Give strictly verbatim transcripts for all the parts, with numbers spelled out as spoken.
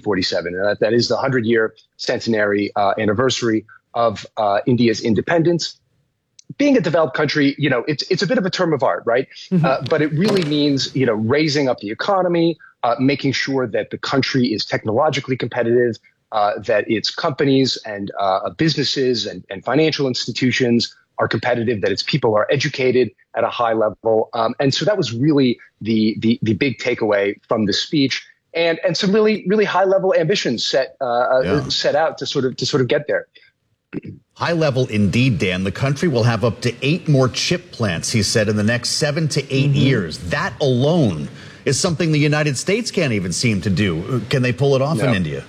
forty-seven. And that, that is the hundred-year centenary uh, anniversary of uh, India's independence. Being a developed country, you know, it's it's a bit of a term of art, right? Mm-hmm. Uh, but it really means, you know, raising up the economy, uh, making sure that the country is technologically competitive, uh, that its companies and uh, businesses and, and financial institutions are competitive, that its people are educated at a high level. Um, and so that was really the, the the big takeaway from the speech, and and some really, really high level ambitions set uh, yeah. set out to sort of to sort of get there. High level indeed, Dan. The country will have up to eight more chip plants, he said, in the next seven to eight mm-hmm. years. That alone is something the United States can't even seem to do. Can they pull it off no. in India?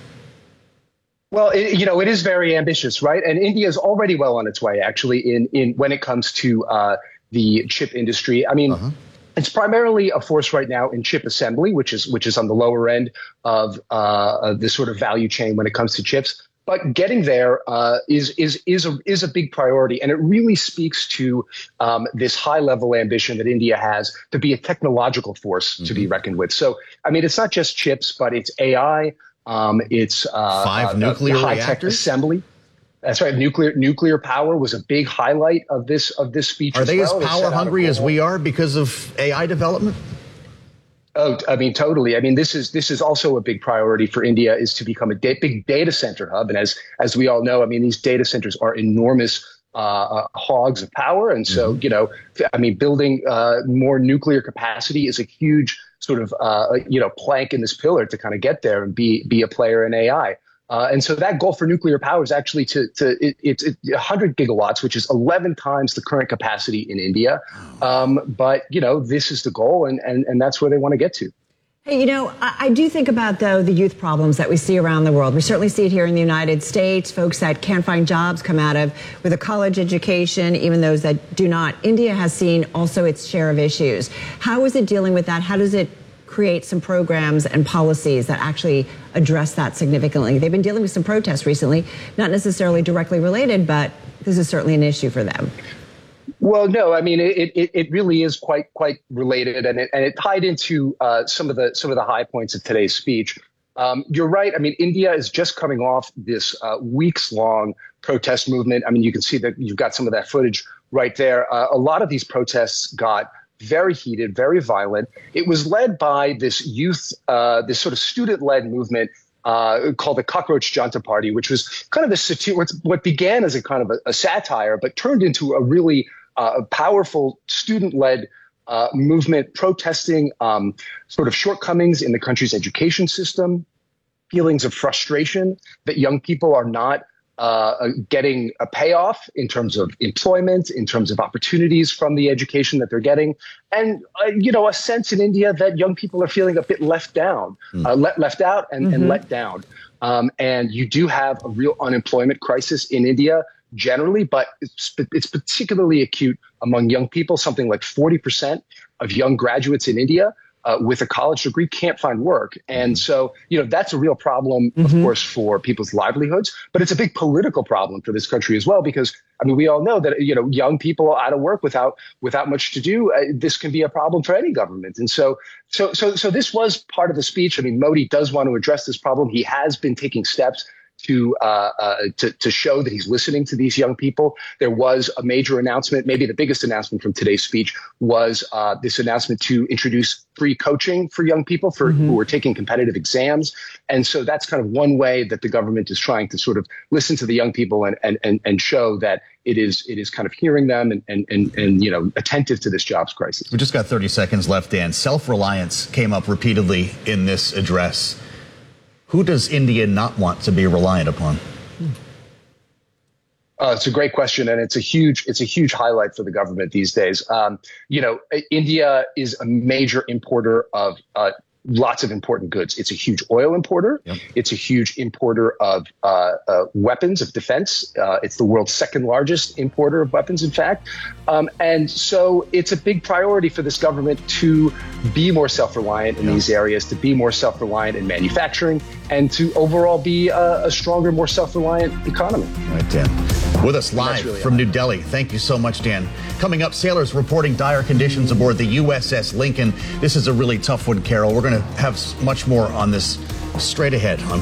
Well, it, you know, it is very ambitious, right? And India is already well on its way, actually, in, in when it comes to uh, the chip industry. I mean, uh-huh. it's primarily a force right now in chip assembly, which is which is on the lower end of uh, the sort of value chain when it comes to chips. But getting there uh, is is is a is a big priority, and it really speaks to um, this high level ambition that India has to be a technological force mm-hmm. to be reckoned with. So, I mean, it's not just chips, but it's A I, um, it's uh, five uh, nuclear high reactors? tech assembly. That's right. Nuclear nuclear power was a big highlight of this of this speech. Are as they well. as power hungry as we are because of A I development? Oh, I mean, totally. I mean, this is this is also a big priority for India, is to become a da- big data center hub. And as as we all know, I mean, these data centers are enormous uh, uh, hogs of power. And so, mm-hmm. you know, I mean, building uh, more nuclear capacity is a huge sort of, uh, you know, plank in this pillar to kind of get there and be be a player in A I. Uh, and so that goal for nuclear power is actually to, to it, it's it, one hundred gigawatts, which is eleven times the current capacity in India. Um, but, you know, this is the goal, and, and, and that's where they want to get to. Hey, you know, I, I do think about, though, the youth problems that we see around the world. We certainly see it here in the United States. Folks that can't find jobs come out of with a college education, even those that do not. India has seen also its share of issues. How is it dealing with that? How does it create some programs and policies that actually address that significantly? They've been dealing with some protests recently, not necessarily directly related, but this is certainly an issue for them. Well, no, I mean, it it, it really is quite quite related, and it and it tied into uh, some of the some of the high points of today's speech. Um, you're right. I mean, India is just coming off this uh, weeks long protest movement. I mean, you can see that you've got some of that footage right there. Uh, a lot of these protests got very heated, very violent. It was led by this youth, uh, this sort of student-led movement uh, called the Cockroach Janta Party, which was kind of a sati- what began as a kind of a, a satire, but turned into a really uh, powerful student-led uh, movement protesting um, sort of shortcomings in the country's education system, feelings of frustration that young people are not Uh, getting a payoff in terms of employment, in terms of opportunities from the education that they're getting, and uh, you know, a sense in India that young people are feeling a bit left down, mm. uh, let, left out, and, mm-hmm. and let down. Um, and you do have a real unemployment crisis in India generally, but it's, it's particularly acute among young people. Something like forty percent of young graduates in India Uh, with a college degree can't find work. And so, you know, that's a real problem, mm-hmm. of course, for people's livelihoods, but it's a big political problem for this country as well, because, I mean, we all know that, you know, young people out of work without without much to do, uh, this can be a problem for any government. And so, so, so, so this was part of the speech. I mean, Modi does want to address this problem. He has been taking steps to, uh, uh, to to show that he's listening to these young people. There was a major announcement, maybe the biggest announcement from today's speech was uh, this announcement to introduce free coaching for young people for mm-hmm. who are taking competitive exams. And so that's kind of one way that the government is trying to sort of listen to the young people and and and, and show that it is it is kind of hearing them and, and and and you know, attentive to this jobs crisis. We just got thirty seconds left, Dan. Self-reliance came up repeatedly in this address. Who does India not want to be reliant upon? Uh, it's a great question, and it's a huge it's a huge highlight for the government these days. Um, you know, India is a major importer of uh, lots of important goods. It's a huge oil importer. Yep. It's a huge importer of uh, uh, weapons, of defense. Uh, it's the world's second largest importer of weapons, in fact. Um, and so it's a big priority for this government to be more self-reliant in yep. these areas, to be more self-reliant in manufacturing, and to overall be a, a stronger, more self-reliant economy. All right, Dan. With us live really from New Delhi. Thank you so much, Dan. Coming up, sailors reporting dire conditions aboard the U S S Lincoln. This is a really tough one, Carol. We're going to have much more on this straight ahead on